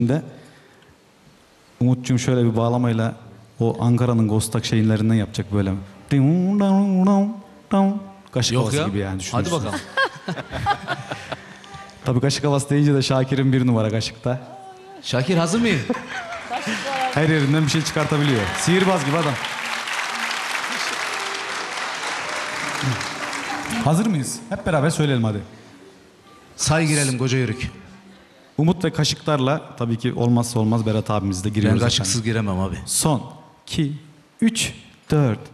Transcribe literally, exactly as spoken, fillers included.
de Umut'cum şöyle bir bağlamayla o Ankara'nın Gostak şeylerinden yapacak böyle. Kaşık Yok havası ya. gibi yani düşünürsün. Hadi bakalım. Tabii kaşık havası deyince de Şakir'in bir numara kaşıkta. Şakir hazır mıyım? Her yerinden bir şey çıkartabiliyor. Sihirbaz gibi adam. Hazır mıyız? Hep beraber söyleyelim hadi. Say girelim koca yürük. Umut ve kaşıklarla tabii ki olmazsa olmaz Berat abimiz de Ben giriyoruz. kaşıksız efendim. giremem abi. Son, iki, üç, dört.